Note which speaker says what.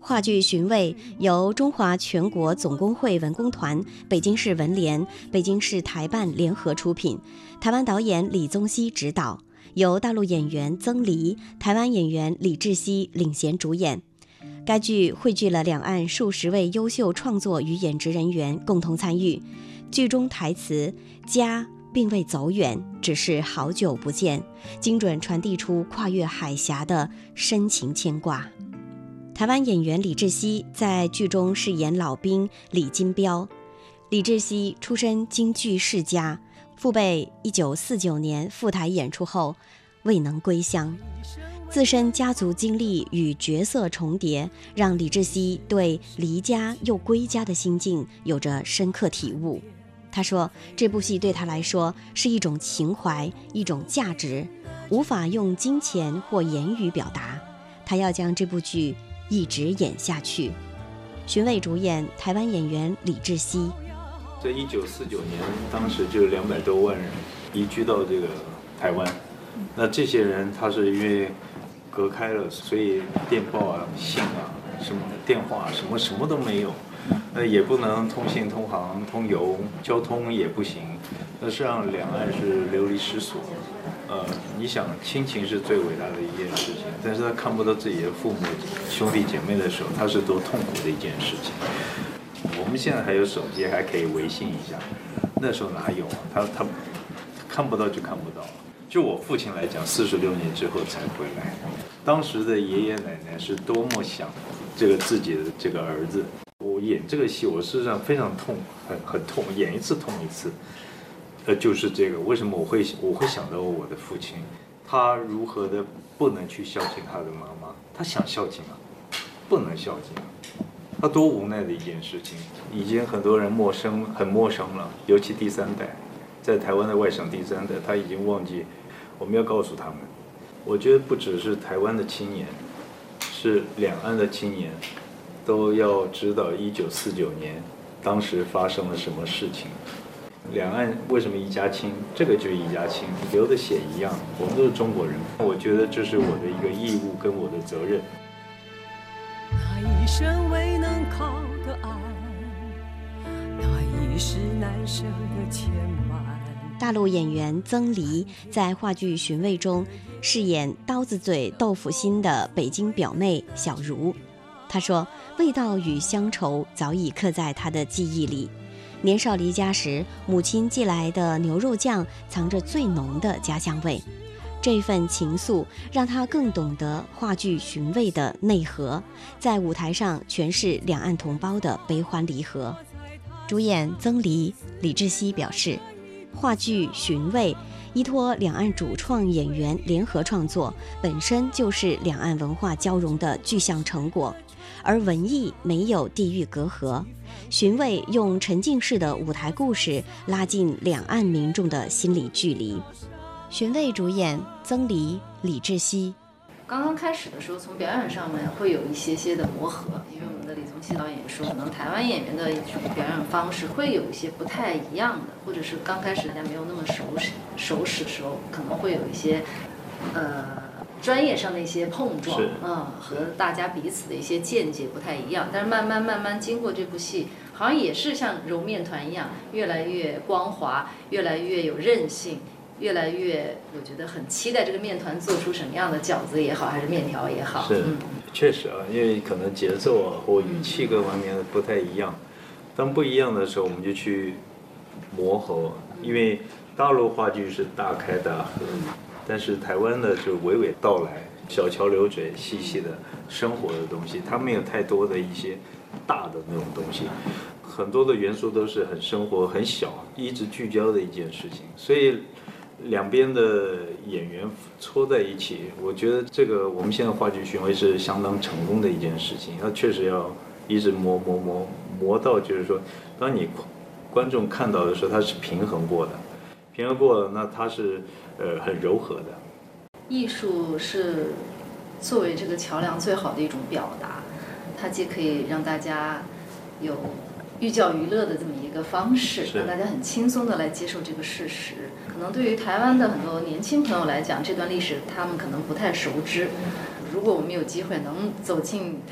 Speaker 1: 话剧《寻味》由中华全国总工会文工团、北京市文联、北京市台办联合出品，台湾导演李宗熙执导，由大陆演员曾黎、台湾演员李志熙领衔主演。该剧汇聚了两岸数十位优秀创作与演职人员共同参与，剧中台词“家并未走远，只是好久不见”，精准传递出跨越海峡的深情牵挂。台湾演员李志熙在剧中饰演老兵李金彪。李志熙出身京剧世家，父辈1949年赴台演出后未能归乡，自身家族经历与角色重叠，让李志熙对离家又归家的心境有着深刻体悟。他说，这部戏对他来说是一种情怀，一种价值，无法用金钱或言语表达。他要将这部剧一直演下去。寻味主演台湾演员李志熙。
Speaker 2: 在1949年，当时就200多万人移居到这个台湾。那这些人他是因为隔开了，所以电报啊、信啊、什么电话什么都没有，也不能通信、通航、通邮，交通也不行。那实际上两岸是流离失所。你想亲情是最伟大的一件事情，但是他看不到自己的父母、兄弟姐妹的时候，他是多痛苦的一件事情。我们现在还有手机，还可以微信一下，那时候哪有啊？他看不到就看不到。就我父亲来讲，46年之后才回来。当时的爷爷奶奶是多么想这个自己的这个儿子。我演这个戏，我事实上非常痛，很痛，演一次痛一次。就是这个，为什么我会想到我的父亲，他如何的不能去孝敬他的妈妈，他想孝敬啊，不能孝敬啊，他多无奈的一件事情。已经很多人很陌生了，尤其第三代，在台湾的外省第三代，他已经忘记。我们要告诉他们，我觉得不只是台湾的青年，是两岸的青年，都要知道1949年当时发生了什么事情。两岸为什么一家亲？这个就是一家亲，流的血一样，我们都是中国人。我觉得这是我的一个义务跟我的责任。
Speaker 3: 那一生未能靠的爱，那一世难舍的牵绊。
Speaker 1: 大陆演员曾黎在话剧《寻味》中饰演刀子嘴豆腐心的北京表妹小茹。她说，味道与乡愁早已刻在她的记忆里。年少离家时，母亲寄来的牛肉酱藏着最浓的家乡味，这份情愫让她更懂得话剧《寻味》的内核，在舞台上诠释两岸同胞的悲欢离合。主演曾黎、李志熙表示，话剧《寻味》依托两岸主创演员联合创作，本身就是两岸文化交融的具象成果，而文艺没有地域隔阂。寻味用沉浸式的舞台故事拉近两岸民众的心理距离。寻味主演曾黎、李志熙。
Speaker 4: 刚刚开始的时候，从表演上面会有一些的磨合，因为我们的李宗熙导演说，可能台湾演员的一种表演方式会有一些不太一样的，或者是刚开始大家没有那么熟识的时候，可能会有一些专业上的一些碰撞，和大家彼此的一些见解不太一样。但是慢慢经过这部戏，好像也是像揉面团一样，越来越光滑，越来越有韧性。越来越，我觉得很期待这个面团做出什么样的饺子也好，还是面条也好。
Speaker 2: 是，确实啊，因为可能节奏啊或语气各方面不太一样。当不一样的时候，我们就去磨合。因为大陆话剧是大开大合，但是台湾的就娓娓道来，小桥流水，细细的生活的东西，它没有太多的一些大的那种东西。很多的元素都是很生活、很小，一直聚焦的一件事情，所以两边的演员搓在一起，我觉得这个我们现在话剧巡回是相当成功的一件事情。它确实要一直磨到，就是说，当你观众看到的时候，它是平衡过的，那它是很柔和的。
Speaker 4: 艺术是作为这个桥梁最好的一种表达，它既可以让大家有寓教于乐的这么一个方式，让大家很轻松的来接受这个事实。可能对于台湾的很多年轻朋友来讲，这段历史他们可能不太熟知。如果我们有机会能走进